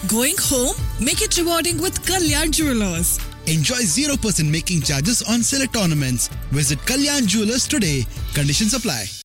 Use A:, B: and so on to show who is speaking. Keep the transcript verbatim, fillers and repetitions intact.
A: Going home? Make it rewarding with Kalyan Jewelers.
B: Enjoy zero percent making charges on select ornaments. Visit Kalyan Jewelers today. Conditions apply.